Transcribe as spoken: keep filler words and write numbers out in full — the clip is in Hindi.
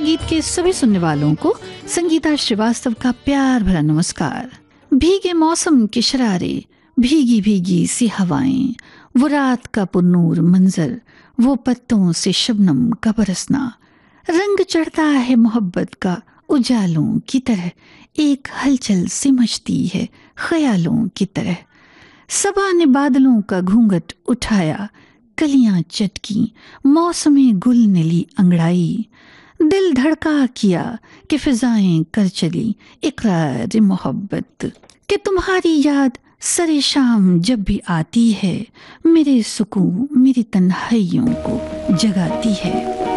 संगीत के सभी सुनने वालों को संगीता श्रीवास्तव का प्यार भरा नमस्कार। भीगे मौसम के शरारे, भीगी भीगी सी हवाएं, वो रात का पुरनूर मंजर, वो पत्तों से शबनम का बरसना, रंग चढ़ता है मोहब्बत का उजालों की तरह, एक हलचल सिमजती है ख्यालों की तरह। सबा ने बादलों का घूंघट उठाया, कलियां चटकी, मौसमे गुल ने ली अंगड़ाई, दिल धड़का किया कि फिजाएं कर चली इकरार मोहब्बत, कि तुम्हारी याद सरे शाम जब भी आती है, मेरे सुकून मेरी तन्हाइयों को जगाती है।